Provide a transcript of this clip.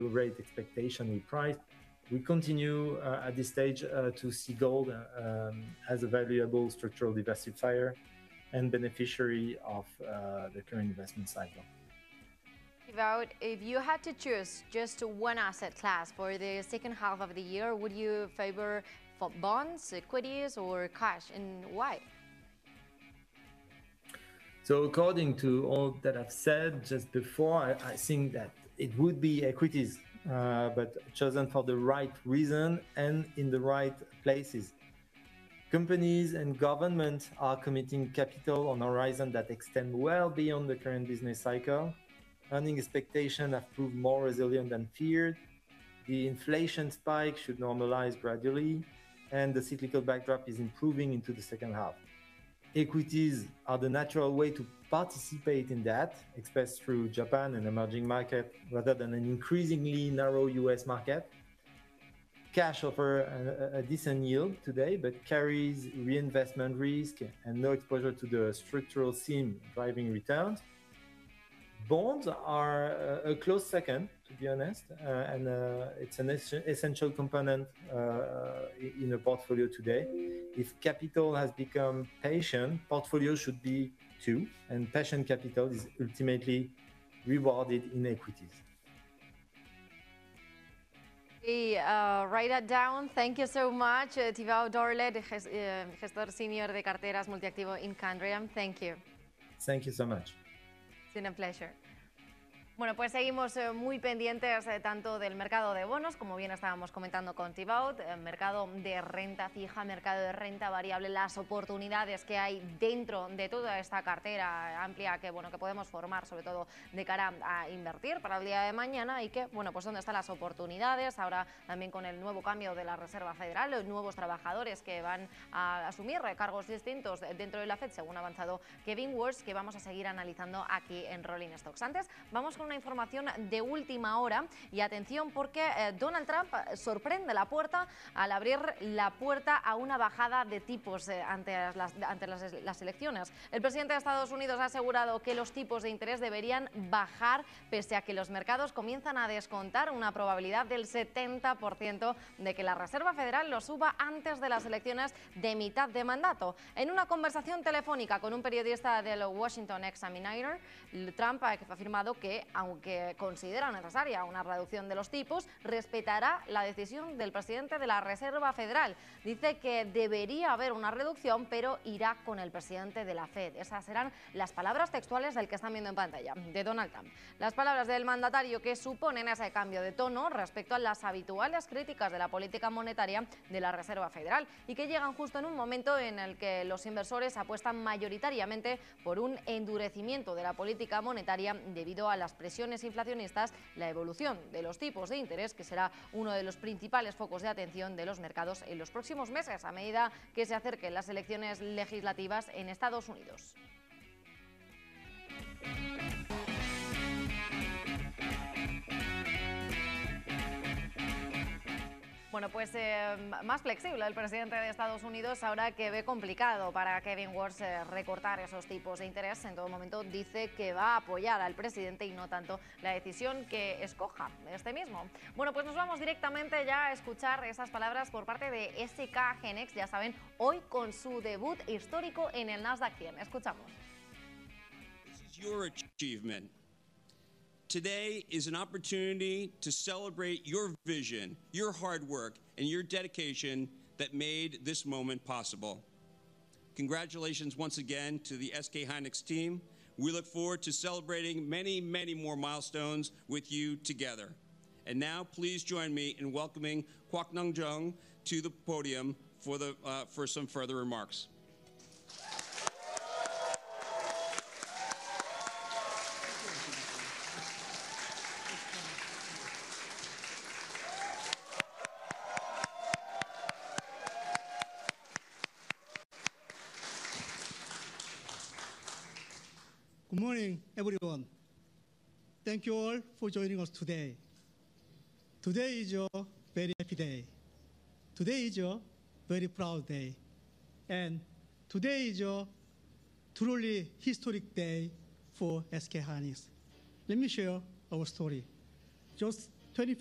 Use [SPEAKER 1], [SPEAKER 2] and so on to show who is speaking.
[SPEAKER 1] rate expectation we priced. We continue at this stage to see gold as a valuable structural diversifier and beneficiary of the current investment cycle.
[SPEAKER 2] If you had to choose just one asset class for the second half of the year, would you favor bonds, equities, or cash, and why?
[SPEAKER 1] So according to all that I've said just before, I think that it would be equities, but chosen for the right reason and in the right places. Companies and governments are committing capital on a horizon that extend well beyond the current business cycle. Earning expectations have proved more resilient than feared. The inflation spike should normalize gradually, and the cyclical backdrop is improving into the second half. Equities are the natural way to participate in that, expressed through Japan and emerging market rather than an increasingly narrow US market. Cash offers a decent yield today, but carries reinvestment risk and no exposure to the structural theme driving returns. Bonds are a close second, to be honest, and it's an essential component in a portfolio today. If capital has become patient, portfolios should be too, and patient capital is ultimately rewarded in equities.
[SPEAKER 2] Write that down. Thank you so much, Thibaut Dorlet, gestor senior de carteras multiactivo in Candriam. Thank you.
[SPEAKER 1] Thank you so much.
[SPEAKER 2] It's been a pleasure. Bueno, pues seguimos muy pendientes tanto del mercado de bonos, como bien estábamos comentando con Thibaut, mercado de renta fija, mercado de renta variable, las oportunidades que hay dentro de toda esta cartera amplia que, bueno, que podemos formar, sobre todo de cara a invertir para el día de mañana, y que, bueno, pues dónde están las oportunidades ahora también con el nuevo cambio de la Reserva Federal, los nuevos trabajadores que van a asumir cargos distintos dentro de la Fed, según ha avanzado Kevin Warsh, que vamos a seguir analizando aquí en Rolling Stocks. Antes, vamos con una información de última hora y atención porque Donald Trump sorprende la puerta al abrir la puerta a una bajada de tipos ante las elecciones. El presidente de Estados Unidos ha asegurado que los tipos de interés deberían bajar pese a que los mercados comienzan a descontar una probabilidad del 70% de que la Reserva Federal lo suba antes de las elecciones de mitad de mandato. En una conversación telefónica con un periodista del Washington Examiner, Trump ha afirmado que, aunque considera necesaria una reducción de los tipos, respetará la decisión del presidente de la Reserva Federal. Dice que debería haber una reducción, pero irá con el presidente de la Fed. Esas serán las palabras textuales del que están viendo en pantalla, de Donald Trump. Las palabras del mandatario que suponen ese cambio de tono respecto a las habituales críticas de la política monetaria de la Reserva Federal y que llegan justo en un momento en el que los inversores apuestan mayoritariamente por un endurecimiento de la política monetaria debido a las presiones inflacionistas, la evolución de los tipos de interés, que será uno de los principales focos de atención de los mercados en los próximos meses, a medida que se acerquen las elecciones legislativas en Estados Unidos. Bueno, pues más flexible el presidente de Estados Unidos ahora que ve complicado para Kevin Warsh recortar esos tipos de interés. En todo momento dice que va a apoyar al presidente y no tanto la decisión que escoja este mismo. Bueno, pues nos vamos directamente ya a escuchar esas palabras por parte de SK Hynix, ya saben, hoy con su debut histórico en el Nasdaq 100. Escuchamos.
[SPEAKER 3] This is your achievement. Today is an opportunity to celebrate your vision, your hard work, and your dedication that made this moment possible. Congratulations once again to the SK Hynix team. We look forward to celebrating many, many more milestones with you together. And now, please join me in welcoming Kwak Nung Jung to the podium for some further remarks.
[SPEAKER 4] Good morning, everyone. Thank you all for joining us today. Today is a very happy day. Today is a very proud day. And today is a truly historic day for SK Hynix. Let me share our story. Just